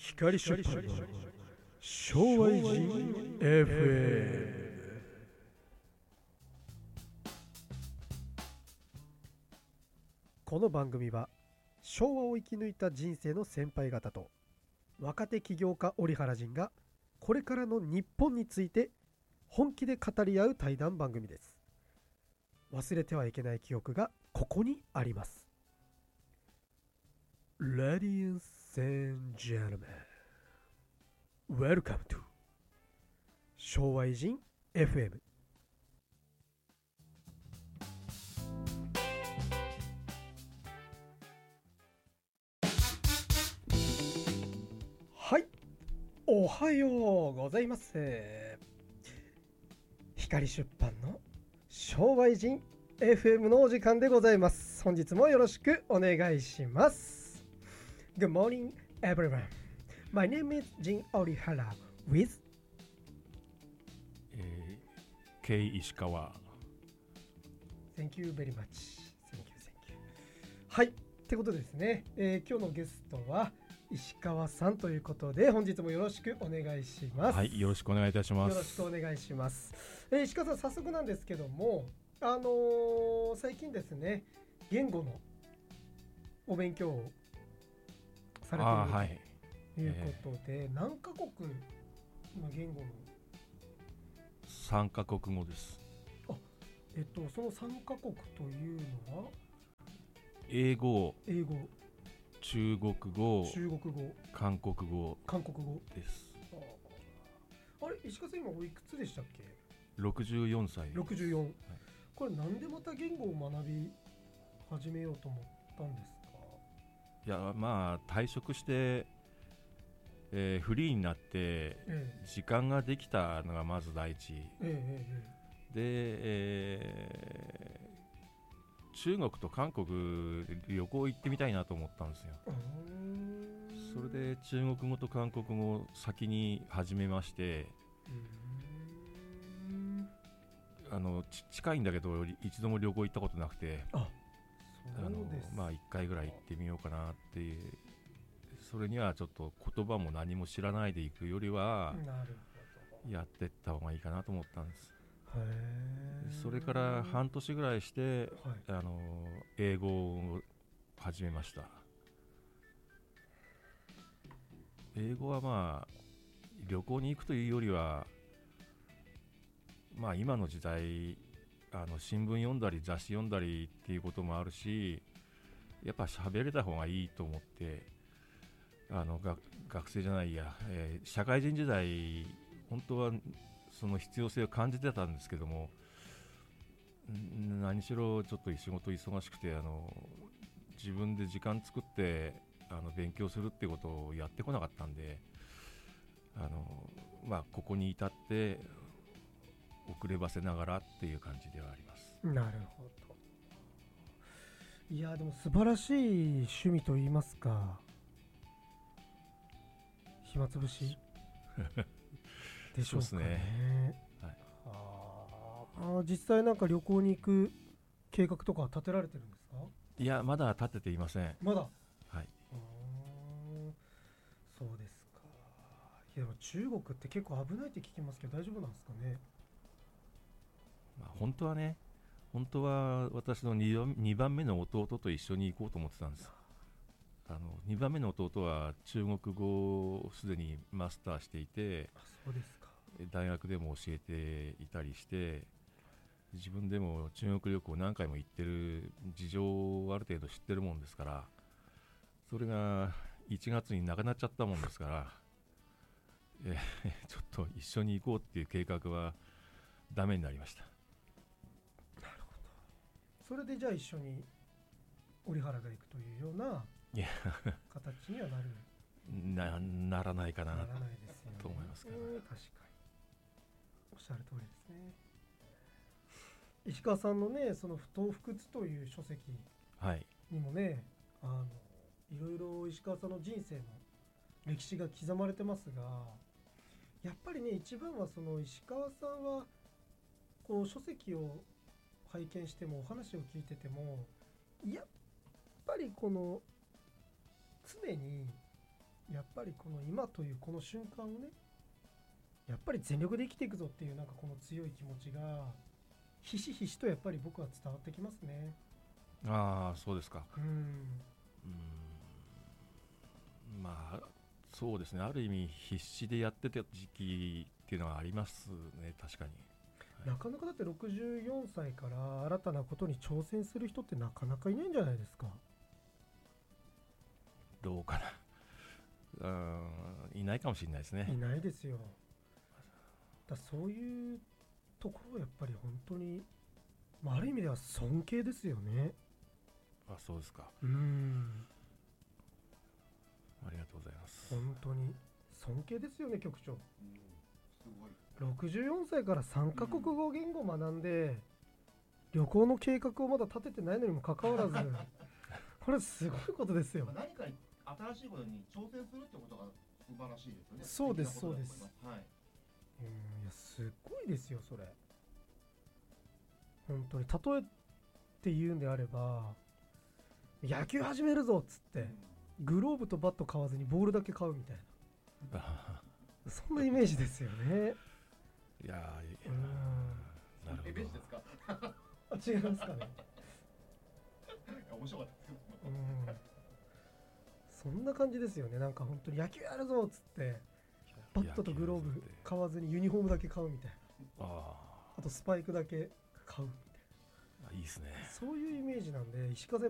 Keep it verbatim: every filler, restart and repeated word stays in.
光出版の昭和偉人 エフエム。 この番組は昭和を生き抜いた人生の先輩方と若手起業家折原仁がこれからの日本について本気で語り合う対談番組です。忘れてはいけない記憶がここにあります。 Ladies and gentlemen, welcome to 昭和偉人 エフエム。 はい、おはようございます。光出版の昭和偉人 エフエム のお時間でございます。本日もよろしくお願いします。 Good morning everyone. My name is Jin Orihara with えー、K 石川。 Thank you very much. Thank you, thank you. はい、ってことですね、えー、今日のゲストは石川さんということで本日もよろしくお願いします。 はい、よろしくお願いいたします。 よろしくお願いします。えー、石川さん、早速なんですけども、あのー、最近ですね、言語のお勉強をされているあ、はい、 ということで、えー、何カ国の言語のさんカ国語です。 あ、えっと、そのさんカ国というのは英語、 英語、 中国語、 中国語、 韓国語、 韓国語です。 あ, あれ、石川さん今おいくつでしたっけ？ ろくじゅうよんさい。 ろくじゅうよん、はい、 はい、 これなんでまた言語を学び始めようと思ったんですか？ いや、まあ退職して、えー、フリーになって、ええ、時間ができたのがまず第一、ええええ、で、えー、中国と韓国旅行行ってみたいなと思ったんですよ。それで中国語と韓国語を先に始めまして、うーん、あのち近いんだけど一度も旅行行ったことなくて、あ、そうです。あのまあいっかいぐらい行ってみようかなっていう。それにはちょっと言葉も何も知らないで行くよりはやってった方がいいかなと思ったんです。へ、それから半年ぐらいして、はい、あの英語を始めました。英語はまあ旅行に行くというよりは、まあ今の時代あの新聞読んだり雑誌読んだりっていうこともあるし、やっぱ喋れた方がいいと思って、あのが学生じゃないや、えー、社会人時代本当はその必要性を感じてたんですけども、何しろちょっと仕事忙しくて、あの自分で時間作ってあの勉強するっていうことをやってこなかったんで、あの、まあ、ここに至って遅ればせながらっていう感じではあります。 なるほど。いやでも素晴らしい趣味といいますか、暇つぶしでしょうかね。そうですね、はい、ああ、実際なんか旅行に行く計画とか立てられてるんですか？ いや、まだ立てていません。 まだ、 はい、 あ、そうですか。いやでも中国って結構危ないって聞きますけど大丈夫なんですかね？ まあ、本当はね、本当は私の 2, 2番目の弟と一緒に行こうと思ってたんです。あのにばんめの弟は中国語をすでにマスターしていて、 あ、そうですか。 大学でも教えていたりして、自分でも中国旅行何回も行ってる事情をある程度知ってるもんですから、それがいちがつになくなっちゃったもんですから、えちょっと一緒に行こうっていう計画はダメになりました。 なるほど。それでじゃあ一緒に折原が行くというような形にはなるな, ならないかな、 ならないですよね、 と思いますから、ね、 確かにおっしゃる通りですね。石川さんのね、その不当不屈という書籍にもね、はい、あのいろいろ石川さんの人生の歴史が刻まれてますが、やっぱりね、一番はその石川さんはこう書籍を拝見してもお話を聞いてても、やっぱりこの常にやっぱりこの今というこの瞬間をね、やっぱり全力で生きていくぞっていうなんかこの強い気持ちがひしひしとやっぱり僕は伝わってきますね。 ああ、そうですか。 うん、 うん、まあそうですね、ある意味必死でやってた時期っていうのはありますね、確かに。 なかなかだってろくじゅうよんさいから新たなことに挑戦する人ってなかなかいないんじゃないですか。 どうかな、うん、いないかもしれないですね。 いないですよ。だそういうところはやっぱり本当に、まあ、ある意味では尊敬ですよね。 あ、そうですか。 うん、 ありがとうございます。 本当に尊敬ですよね、局長。 うん、すごい。 ろくじゅうよんさいからさんカ国語言語を学んで、旅行の計画をまだ立ててないのにもかかわらずこれすごいことですよ。 何か新しいことに挑戦するってことが素晴らしいですよね。 そうですそうです。 はい。 うん、いやすごいですよそれ。本当に例えって言うんであれば、野球始めるぞっつって、うん、グローブとバット買わずにボールだけ買うみたいなそんなイメージですよね。 いやー、 うん、なるほど。イメージですかあ、違いますかね面白かったですけど、うん、そんな感じですよね。なんか本当に野球やるぞっつってバットとグローブ買わずにユニフォームだけ買うみたいな。 あ, あとスパイクだけ買うみたいな。 いいですね。 そういうイメージなんで、石川さん